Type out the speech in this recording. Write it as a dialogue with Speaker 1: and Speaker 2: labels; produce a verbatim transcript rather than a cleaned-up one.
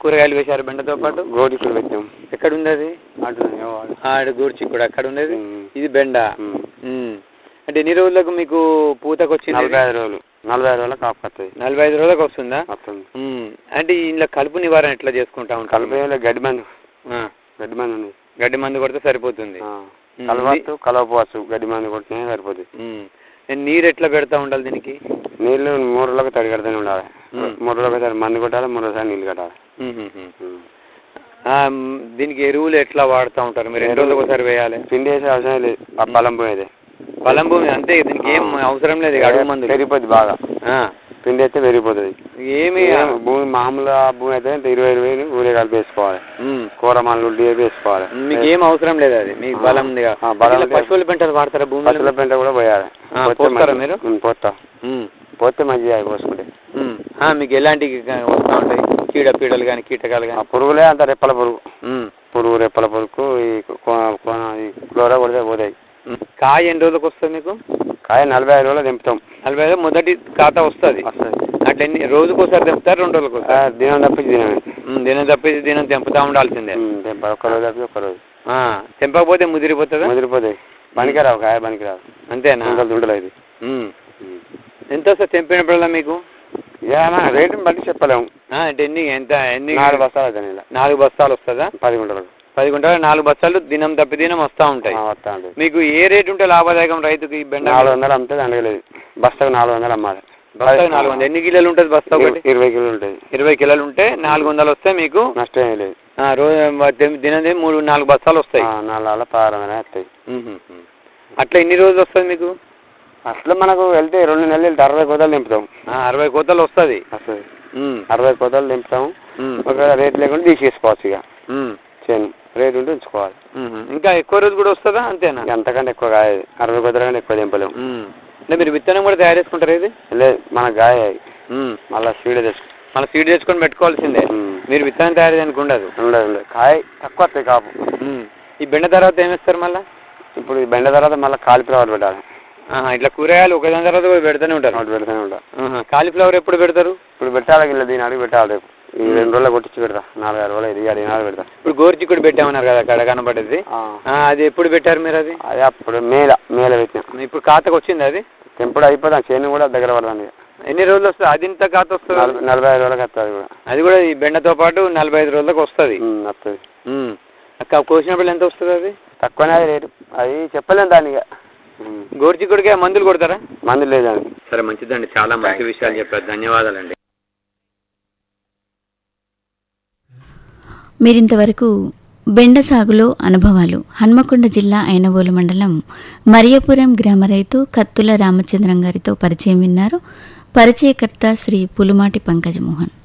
Speaker 1: కూరగాయలు వేశారు బెండతో పాటు?
Speaker 2: గోడికుడు పెట్టాం.
Speaker 1: ఎక్కడ ఉంది అది? ఆడు గోడిచిక్కుడు అక్కడ ఉన్నది. ఇది బెండ. అంటే ఎన్ని రోజులకు మీకు పూతకు వచ్చింది?
Speaker 2: నలభై ఐదు రోజులు నలభై ఐదు రోజులకు కాపు వస్తుంది.
Speaker 1: నలభై ఐదు రోజులకు వస్తుందా?
Speaker 2: వస్తుంది.
Speaker 1: అంటే ఇంట్లో కలుపు నివారణ ఎట్లా చేసుకుంటా ఉంటాం?
Speaker 2: కలుపు గడ్డి మందు గడ్డి మందు ఉంది.
Speaker 1: గడ్డి మందు కొడితే సరిపోతుంది.
Speaker 2: కలవచ్చు కలవపోవచ్చు, గడ్డి మందు కొట్టినా సరిపోతుంది.
Speaker 1: నీరు ఎట్లా పెడతా ఉండాలి దీనికి?
Speaker 2: నీళ్ళు మూడు రోజులకు తడి కడతానే ఉండాలి. మూడు రోజులకు ఒకసారి మందు కొట్టాలి, మూడు రోజులు నీళ్ళు కట్టాలి.
Speaker 1: దీనికి ఎరువులు ఎట్లా వాడుతూ ఉంటారు మీరు? ఎన్ని రోజులకు ఒకసారి వేయాలి?
Speaker 2: పిండి వేసే అవసరం లేదు. బలం భూమి అయితే
Speaker 1: బలం భూమి అంతే, దీనికి ఏం అవసరం లేదు. అడుగు మందు
Speaker 2: పెరిగిపోద్ది బాగా. పిండి అయితే పెరిగిపోతుంది. ఏమి భూమి మామూలు భూమి అయితే ఇరవై ఇరవై ఊరే కలిపి వేసుకోవాలి. కూరమాలు వేసుకోవాలి. మీకు
Speaker 1: ఏం అవసరం లేదు అది మీకు బలం. పశువుల పెంటలు వాడతారా? భూమి
Speaker 2: పశువుల పెంట కూడా పోయాలి.
Speaker 1: పోస్తారా మీరు?
Speaker 2: పోతా పోతే మంచిగా పోసుకుంటే.
Speaker 1: మీకు ఎలాంటి వస్తూ ఉంటాయి? చీడ పీడలు కానీ కీటకాలు కానీ?
Speaker 2: పురుగులే అంత రెప్పల పురుగు పురుగు రెప్పల పురుగు క్లోరా కొడితే పోతాయి.
Speaker 1: కాయ ఎన్ని రోజులకు వస్తుంది మీకు?
Speaker 2: కాయ నలభై ఐదు రోజులు తెంపుతాం.
Speaker 1: నలభై ఐదు మొదటి ఖాతా వస్తుంది. అట్లా ఎన్ని రోజుకు ఒకసారి తెంపుతారు? రెండు రోజులకు వస్తారు?
Speaker 2: దినం తప్పించి దినమే.
Speaker 1: దినం తప్పించి దినం తెంపుతా ఉండాల్సిందే.
Speaker 2: ఒక్క రోజు తప్పి ఒక్క రోజు.
Speaker 1: తెంపకపోతే ముదిరిపోతుందా?
Speaker 2: ముదిరిపోతాయి. పనికిరావు, కాయ పనికిరావు.
Speaker 1: అంతేనా?
Speaker 2: ఉండలేదు ఇది.
Speaker 1: ఎంత వస్తుంది తెంపినప్పుడల్లా మీకు?
Speaker 2: రేటుని బట్టి చెప్పలేము.
Speaker 1: అంటే ఎన్ని ఎంత ఎన్ని?
Speaker 2: నాలుగు బస్తాలు అవుతాయి.
Speaker 1: నాలుగు బస్తాలు వస్తుందా?
Speaker 2: పది గుంటలకు
Speaker 1: పది గుంటలు నాలుగు బస్తాలు దినం తప్పి దినం వస్తూ ఉంటాయి.
Speaker 2: వస్తూ ఉంటాయి. మీకు
Speaker 1: ఏ రేటు ఉంటే లాభదాయకం రైతుకి? బెండ
Speaker 2: నాలుగు వందలు అమ్మితే అనగలేదు. బస్తాకు నాలుగు వందలు అమ్మాలి.
Speaker 1: బస్తాకు నాలుగు వందలు. ఎన్ని కిలోలు ఉంటుంది బస్తా? ఒకటి
Speaker 2: ఇరవై కిలోలు ఉంటుంది.
Speaker 1: ఇరవై కిలోలు ఉంటే నాలుగు వందలు వస్తే మీకు
Speaker 2: నష్టం ఏం లేదు.
Speaker 1: రోజు దినం మూడు నాలుగు బస్తాలు వస్తాయి.
Speaker 2: నాలుగు పదహారు వందలు వస్తాయి.
Speaker 1: అట్లా ఎన్ని రోజులు వస్తుంది మీకు?
Speaker 2: అసలు మనకు వెళ్తే రెండు నెలలు వెళ్తే అరవై కోతలు నింపుతాం.
Speaker 1: అరవై కోతలు వస్తుంది.
Speaker 2: వస్తుంది. అరవై కోతలు నింపుతాం. ఒక రేట్ లేకుండా తీసేసుకోవచ్చు. ఇక చేను రేటు ఉంటే ఉంచుకోవాలి.
Speaker 1: ఇంకా ఎక్కువ రోజు కూడా వస్తుందా? అంతేనా?
Speaker 2: అంతకంటే ఎక్కువ కాయ అరవై కోతల కంటే ఎక్కువ దింపలేము.
Speaker 1: అంటే మీరు విత్తనం కూడా తయారు చేసుకుంటారు? ఇది
Speaker 2: లేదు, మన గాయ మళ్ళీ సీడ్ తెచ్చుకో
Speaker 1: మళ్ళీ సీడ్ తెచ్చుకొని పెట్టుకోవాల్సిందే. మీరు విత్తనం తయారు చేయడానికి ఉండదు.
Speaker 2: ఉండదు ఉండదు. కాయ తక్కువ వస్తాయి కాపు.
Speaker 1: ఈ బెండ తర్వాత ఏమిస్తారు మళ్ళీ?
Speaker 2: ఇప్పుడు ఈ బెండ తర్వాత మళ్ళీ కాలీఫ్లవర్ పెట్టాలి.
Speaker 1: ఇట్లా కూరగాయలు ఒకదాని తర్వాత పెడతానే ఉంటారు?
Speaker 2: పెడతానే ఉంటారు.
Speaker 1: కాలీఫ్లవర్ ఎప్పుడు పెడతారు?
Speaker 2: ఇప్పుడు పెట్టాలి. ఇలా దీని అడిగి పెట్టాలి. రేపు ఈ రెండు రోజులు కొట్టించి పెడతా. నాలుగు ఆరు రోజులు ఇది అడిగి నాలుగు పెడతా.
Speaker 1: ఇప్పుడు గోరుచిక్కుడు పెట్టామన్నారు కదా అక్కడ కనబడేది, అది ఎప్పుడు పెట్టారు మీరు? అది
Speaker 2: అది అప్పుడు మేల మేల పెట్టినా.
Speaker 1: ఇప్పుడు ఖాతాకు వచ్చింది అది?
Speaker 2: తెంపుడు అయిపోతా. చేను కూడా దగ్గర పడతాను.
Speaker 1: ఎన్ని రోజులు వస్తుంది అది? ఇంత ఖాతా వస్తుంది?
Speaker 2: నలభై ఐదు రోజులకు వస్తుంది కూడా.
Speaker 1: అది కూడా ఈ బెండతో పాటు నలభై ఐదు రోజులకు వస్తుంది.
Speaker 2: వస్తుంది.
Speaker 1: అక్క కోసినప్పుడు ఎంత వస్తుంది? అది
Speaker 2: తక్కువనే రేటు. అది చెప్పలేము దాన్ని.
Speaker 1: గోరుచిక్కుడికి మందులు కొడతారా?
Speaker 2: మందులు లేదండి.
Speaker 1: సరే, మంచిదండి. చాలా మంచి విషయాలు చెప్పారు. ధన్యవాదాలండి.
Speaker 3: మీరింతవరకు బెండ సాగులో అనుభవాలు హన్మకొండ జిల్లా ఐనవోలు మండలం మరియపురం గ్రామ రైతు కత్తుల రామచంద్రం గారితో పరిచయం విన్నారు. పరిచయకర్త శ్రీ పులుమాటి పంకజమోహన్.